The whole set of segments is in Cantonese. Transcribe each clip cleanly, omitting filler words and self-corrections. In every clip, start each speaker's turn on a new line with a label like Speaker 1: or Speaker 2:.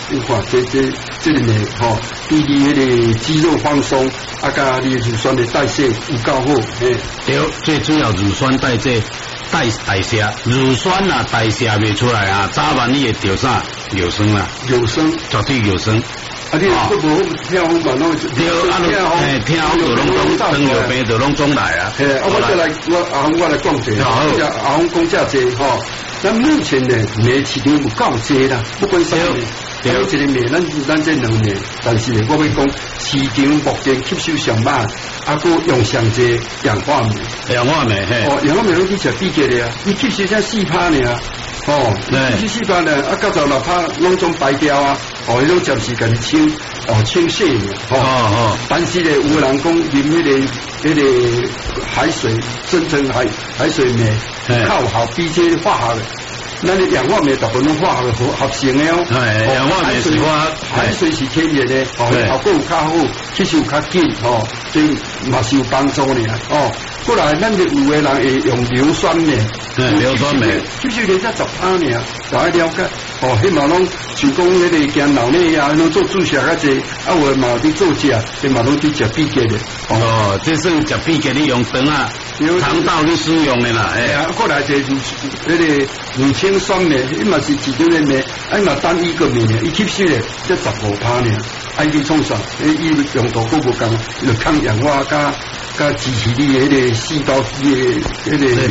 Speaker 1: 你看这个呢，吼，对你迄个肌肉放松，啊，甲你乳酸的代谢有够好，
Speaker 2: 对，最主要乳酸代谢。代谢乳酸啊，代谢未出来啊，早晚你会掉啥？尿酸啦，
Speaker 1: 尿酸，
Speaker 2: 绝对尿酸。
Speaker 1: 啊，你都无听风嘛，拢
Speaker 2: 对，啊，听风就拢糖尿病就拢总来啊。
Speaker 1: 我再来，我来讲者，阿峰讲遮济吼。咱目前呢，镁市场有够济啦，不管啥物。有一个镁，咱这两镁，但是呢，我要讲市场目前吸收上慢，啊，佮用上济氧化镁。
Speaker 2: 氧化镁，
Speaker 1: 氧化镁拢去食比价的啊，伊吸收才4%呢。吸收4%呢，啊，96%拢总排掉啊。迄种暂时甲你清洗呢。但是呢，有人讲啉迄个海水深层海水镁较有效，比这化学的。咱的氧化镁大部分拢化学合成的哦。
Speaker 2: 氧化镁是
Speaker 1: 海水是天然的，效果有较好，吸收较紧，所以嘛是有帮助呢。过来，咱就有的人会用硫酸镁，
Speaker 2: 硫酸镁
Speaker 1: 吸收了才10%呢，大家了解。迄嘛拢像讲迄个惊脑内啊，拢做注射较济，啊有嘛伫做食，迄嘛拢伫食比价的。
Speaker 2: 这算食比价你用肠啊，肠道你使用的啦。
Speaker 1: 过来就迄个乳清酸镁，伊嘛是其中的镁，啊嘛单一个镁呢，伊吸收咧才15%呢，啊伊创啥？伊用途佫无共，就抗氧化甲支持你的迄个细胞的迄个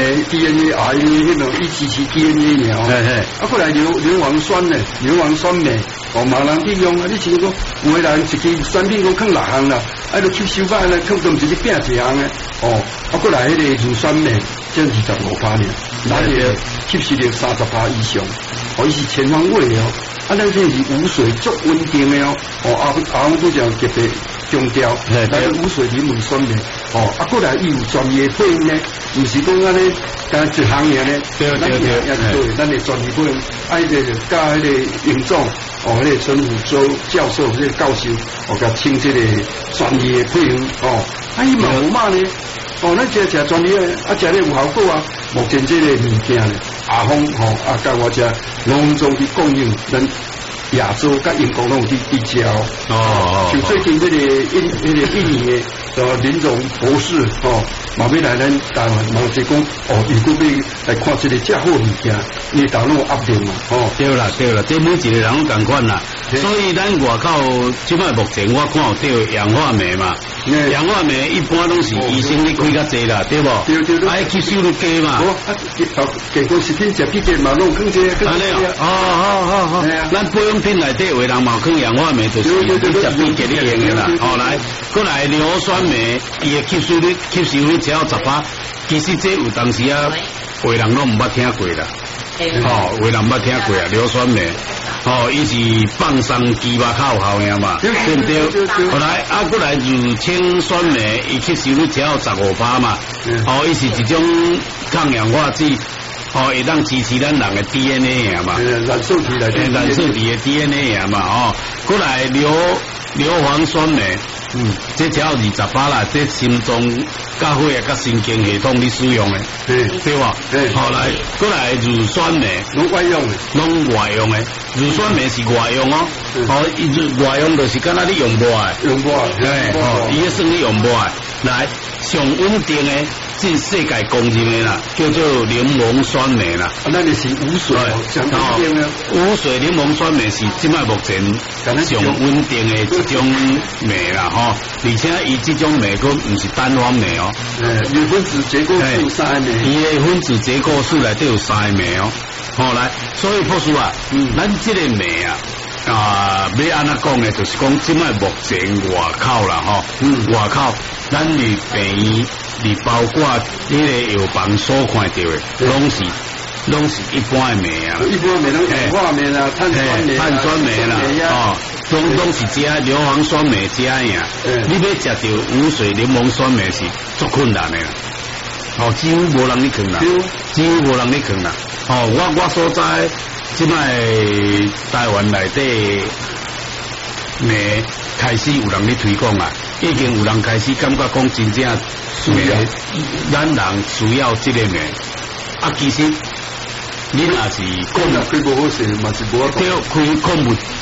Speaker 1: DNA 啊，迄种伊支持 DNA 呢。啊，过来硫磺酸呢，硫磺酸镁，嘛人利用啊。你像讲有的人一支产品讲放6项啦，啊，就吸收歹咧，放都毋是你拼一项的。啊，过来迄个乳酸镁，这25%呢，咱个吸收了30%以上，伊是全方位的哦。啊，咱这是无水足稳定的哦。阿峰都讲特别强调，咱无水柠檬酸镁。啊，过来伊有专业配方呢，毋是讲安尼，干一行嘢呢。对，咱的专业配方，啊，迄个甲迄个营长，迄个陈福洲教授，迄个教授，甲请这个专业配方，啊，伊嘛有嘛呢？咱食专业，啊，食咧有效果啊。目前这个物件呢，阿峰甲我食隆重去供应咱亚洲甲英国拢有去交。就最近这个印尼的林总博士嘛要来咱台湾，嘛就讲如果要来看这个遮好物件，你大陆有压力嘛？
Speaker 2: 对啦，这每一个人拢同款啦。所以咱外口即摆目前我看有对氧化镁嘛，氧化镁一般拢是医生你开较济啦，对无？对，爱吸收率低嘛。
Speaker 1: 健康食品食比较嘛，拢更济。
Speaker 2: 安尼好。咱保养品内底有人嘛放氧化镁，就是你食比较你用的啦。来，过来硫酸镁，伊的吸收率只要10%，其实这有当时啊，有人拢毋捌听过啦。有人捌听过啊，硫酸镁。伊是放松肌肉较有效的嘛，对不对？后来过来乳清酸镁，伊吸收率只要15%嘛。伊是一种抗氧化剂，会当支持咱人的 DNA 嘛。
Speaker 1: 染色体
Speaker 2: 的 DNA 嘛。过来硫磺酸镁。这只要20%啦，这心脏、甲血甲神经系统你使用的，对吧？后来过来乳酸镁，
Speaker 1: 拢外用
Speaker 2: 的，乳酸镁是外用哦。外用就是敢若你用不爱，伊个算你用不爱。来，上稳定的，进世界公认的啦，叫做柠檬酸镁啦。
Speaker 1: 那你是无水上稳定的，
Speaker 2: 无水柠檬酸镁是即摆目前上稳定的一种镁啦，而且伊这种镁佫毋是单方镁哦，
Speaker 1: 伊分子结构数3个镁，
Speaker 2: 伊的分子结构数内底有3个镁哦。来，所以博士啊，咱这个镁啊，要安怎讲呢？就是讲即摆目前外口啦，外口咱离病院，离包括迄个药房所看到的，拢是一般的镁啊，
Speaker 1: 一般镁拢氧化镁啦、碳酸镁
Speaker 2: 啦，拢是加硫磺酸镁加呀。你要食到无水柠檬酸镁是足困难的啦，几乎无人咧扛啦，我所在即摆台湾内底镁开始有人咧推广啦，已经有人开始感觉讲真正镁，咱人需要这个镁。其实你也是
Speaker 1: 开无好势，嘛是无法。
Speaker 2: 对，开